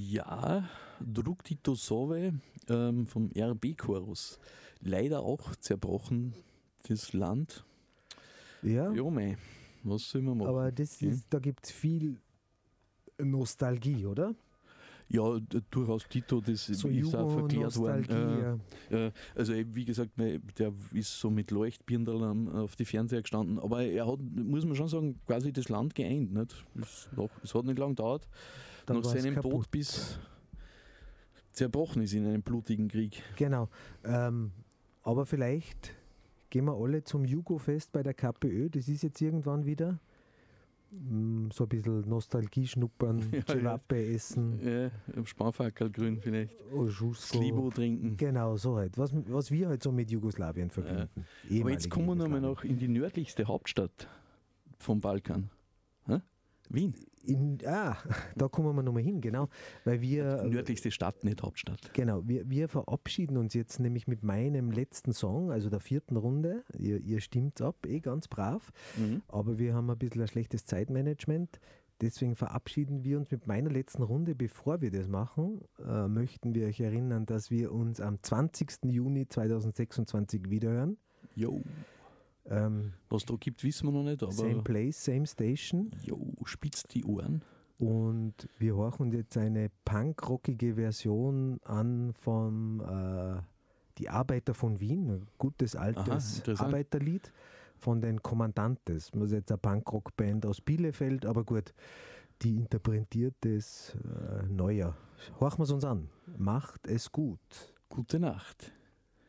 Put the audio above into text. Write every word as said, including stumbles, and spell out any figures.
Ja, Druk Tito Sove ähm, vom R B-Chorus. Leider auch zerbrochen, das Land. Ja, Ja, mei, was soll man machen? aber das Hm? ist, da gibt es viel Nostalgie, oder? Ja, d- durchaus Tito, das So ist auch verklärt worden. Jugo-Nostalgie. Äh, äh, also eben, wie gesagt, ne, der ist so mit Leuchtbirndl am- auf die Fernseher gestanden, aber er hat, muss man schon sagen, quasi das Land geeint. Nicht? Es, noch, es hat nicht lange gedauert, Dann nach war's seinem kaputt. Tod bis zerbrochen ist in einem blutigen Krieg. Genau. Ähm, aber vielleicht gehen wir alle zum Jugo-Fest bei der KPÖ. Das ist jetzt irgendwann wieder. Mm, So ein bisschen Nostalgie schnuppern, Ja, Gelappe essen, Ja, Spanferkelgrün vielleicht. Ojusko. Slibo trinken. Genau, so halt. Was, was wir halt so mit Jugoslawien verbinden. Aber Ehemalige jetzt kommen wir nochmal Jugoslawien. noch in die nördlichste Hauptstadt vom Balkan. Hä? Wien. In, ah, da kommen wir nochmal hin, genau. Weil wir. Nördlichste Stadt, nicht Hauptstadt. Genau, wir, wir verabschieden uns jetzt nämlich mit meinem letzten Song, also der vierten Runde. Ihr, ihr stimmt ab, eh ganz brav. Mhm. Aber wir haben ein bisschen ein schlechtes Zeitmanagement. Deswegen verabschieden wir uns mit meiner letzten Runde. Bevor wir das machen, äh, möchten wir euch erinnern, dass wir uns am zwanzigsten Juni zweitausendsechsundzwanzig wiederhören. Jo. Ähm, Was da gibt, wissen wir noch nicht, aber same place, same station. jo, spitzt die Ohren. Und wir horchen uns jetzt eine punkrockige Version an von äh, Die Arbeiter von Wien, ein gutes Aha, altes interessant. Arbeiterlied von den Kommandantes. Das ist jetzt eine Punkrock-Band aus Bielefeld, aber gut, die interpretiert das äh, neuer. Horchen wir es uns an. Macht es gut. Gute Nacht.